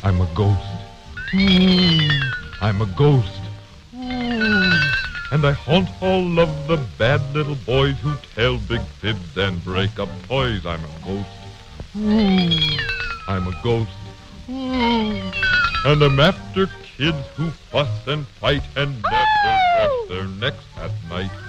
I'm a ghost. I'm a ghost. And I haunt all of the bad little boys who tell big fibs and break up toys. I'm a ghost. I'm a ghost. And I'm after kids who fuss and fight and never wash their necks at night.